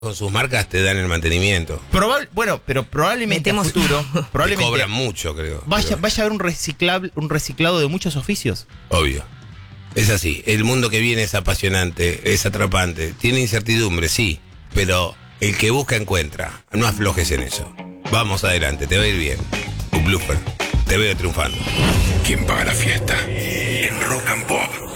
con sus marcas te dan el mantenimiento. Bueno, pero probablemente a futuro, Te probablemente cobran mucho, creo. vaya a haber un reciclado de muchos oficios. Obvio. Es así. El mundo que viene es apasionante, es atrapante. Tiene incertidumbre, sí. Pero el que busca encuentra. No aflojes en eso. Vamos adelante, te va a ir bien. Un blooper. Te veo triunfando. ¿Quién paga la fiesta? En Rock and Pop.